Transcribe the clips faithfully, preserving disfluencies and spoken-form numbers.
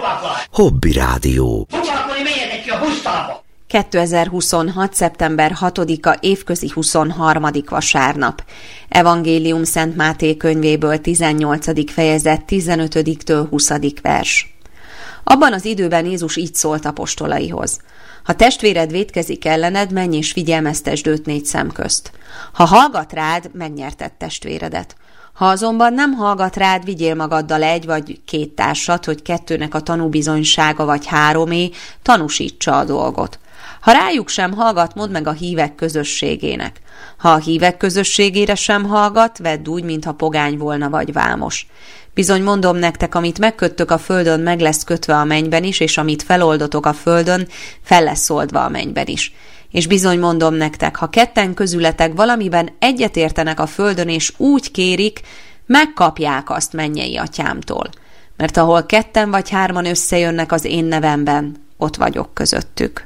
Hobby Rádió. kétezer-huszonhat. szeptember hatodika évközi huszonharmadik vasárnap. Evangélium Szent Máté könyvéből tizennyolcadik fejezet tizenötödiktől huszadik vers. Abban az időben Jézus így szólt apostolaihoz. Ha testvéred vétkezik ellened, menj és figyelmeztesd őt négy szem közt. Ha hallgat rád, megnyerted testvéredet. Ha azonban nem hallgat rád, vigyél magaddal egy vagy két társat, hogy kettőnek a tanúbizonysága vagy háromé tanúsítsa a dolgot. Ha rájuk sem hallgat, mondd meg a hívek közösségének. Ha a hívek közösségére sem hallgat, vedd úgy, mintha pogány volna vagy vámos. Bizony mondom nektek, amit megköttök a földön, meg lesz kötve a mennyben is, és amit feloldotok a földön, fel lesz oldva a mennyben is. És bizony mondom nektek, ha ketten közületek valamiben egyetértenek a földön, és úgy kérik, megkapják azt mennyei atyámtól. Mert ahol ketten vagy hárman összejönnek az én nevemben, ott vagyok közöttük.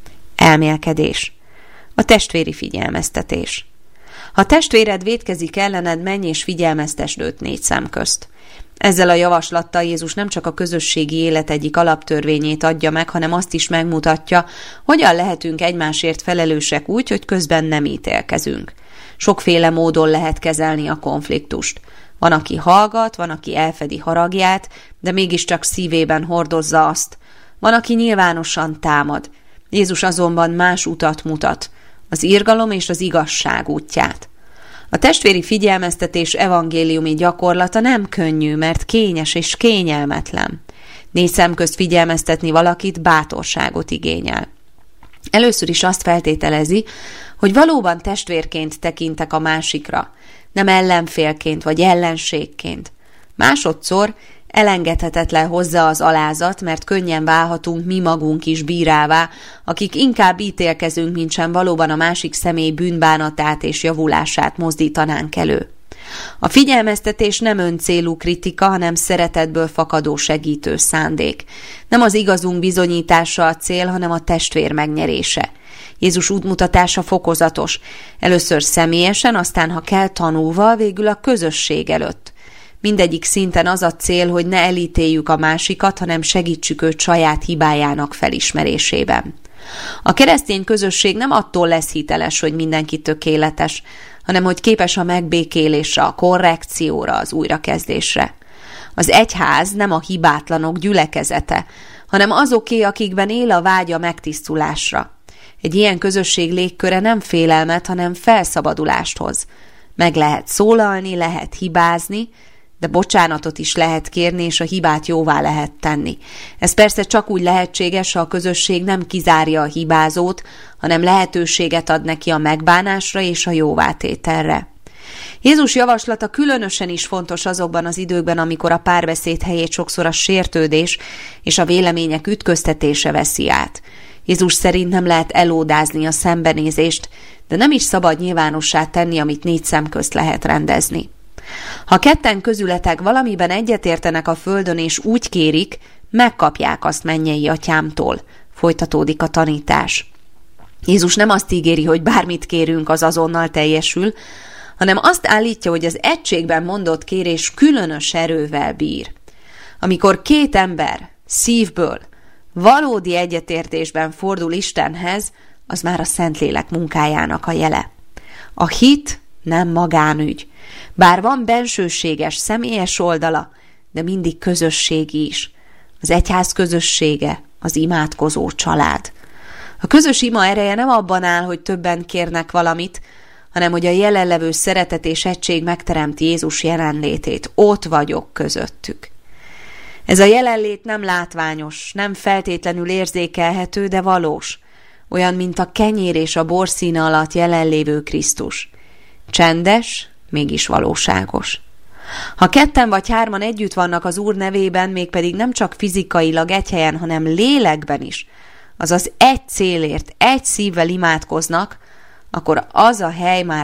Elmélkedés. A testvéri figyelmeztetés. Ha testvéred vétkezik ellened, menj és figyelmeztesd őt négy szem közt. Ezzel a javaslattal Jézus nem csak a közösségi élet egyik alaptörvényét adja meg, hanem azt is megmutatja, hogyan lehetünk egymásért felelősek úgy, hogy közben nem ítélkezünk. Sokféle módon lehet kezelni a konfliktust. Van, aki hallgat, van, aki elfedi haragját, de mégiscsak szívében hordozza azt. Van, aki nyilvánosan támad. Jézus azonban más utat mutat, az irgalom és az igazság útját. A testvéri figyelmeztetés evangéliumi gyakorlata nem könnyű, mert kényes és kényelmetlen. Négy szem közt figyelmeztetni valakit bátorságot igényel. Először is azt feltételezi, hogy valóban testvérként tekintek a másikra, nem ellenfélként vagy ellenségként. Másodszor elengedhetetlen hozzá az alázat, mert könnyen válhatunk mi magunk is bírává, akik inkább ítélkezünk, mintsem valóban a másik személy bűnbánatát és javulását mozdítanánk elő. A figyelmeztetés nem öncélú kritika, hanem szeretetből fakadó segítő szándék. Nem az igazunk bizonyítása a cél, hanem a testvér megnyerése. Jézus útmutatása fokozatos. Először személyesen, aztán ha kell tanúval, végül a közösség előtt. Mindegyik szinten az a cél, hogy ne elítéljük a másikat, hanem segítsük őt saját hibájának felismerésében. A keresztény közösség nem attól lesz hiteles, hogy mindenki tökéletes, hanem hogy képes a megbékélésre, a korrekcióra, az újrakezdésre. Az egyház nem a hibátlanok gyülekezete, hanem azoké, akikben él a vágy a megtisztulásra. Egy ilyen közösség légköre nem félelmet, hanem felszabadulást hoz. Meg lehet szólalni, lehet hibázni, de bocsánatot is lehet kérni, és a hibát jóvá lehet tenni. Ez persze csak úgy lehetséges, ha a közösség nem kizárja a hibázót, hanem lehetőséget ad neki a megbánásra és a jóvátételre. Jézus javaslata különösen is fontos azokban az időkben, amikor a párbeszéd helyét sokszor a sértődés és a vélemények ütköztetése veszi át. Jézus szerint nem lehet elódázni a szembenézést, de nem is szabad nyilvánossá tenni, amit négy szem közt lehet rendezni. Ha ketten közületek valamiben egyetértenek a földön és úgy kérik, megkapják azt mennyei atyámtól, folytatódik a tanítás. Jézus nem azt ígéri, hogy bármit kérünk, az azonnal teljesül, hanem azt állítja, hogy az egységben mondott kérés különös erővel bír. Amikor két ember szívből, valódi egyetértésben fordul Istenhez, az már a Szentlélek munkájának a jele. A hit nem magánügy. Bár van bensőséges, személyes oldala, de mindig közösségi is. Az egyház közössége, az imádkozó család. A közös ima ereje nem abban áll, hogy többen kérnek valamit, hanem hogy a jelenlevő szeretet és egység megteremti Jézus jelenlétét. Ott vagyok közöttük. Ez a jelenlét nem látványos, nem feltétlenül érzékelhető, de valós. Olyan, mint a kenyér és a borszíne alatt jelenlévő Krisztus. Csendes, mégis valóságos. Ha ketten vagy hárman együtt vannak az Úr nevében, mégpedig nem csak fizikailag egy helyen, hanem lélekben is, azaz egy célért, egy szívvel imádkoznak, akkor az a hely már